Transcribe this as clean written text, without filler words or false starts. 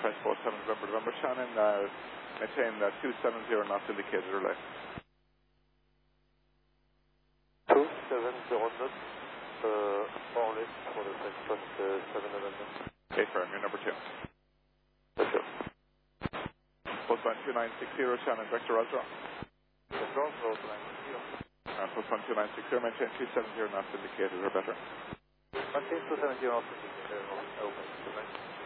Post 7 November, Shannon, maintain 270 knots indicated or less. 270 knots, more or less for the French Post 7 November. Okay, firm, you're number 2. That's it. Postman 2960, Shannon, vector Roger. Vector, Roger 960. Postman 2960, maintain 270 knots indicated or better. Maintain 270 knots indicated.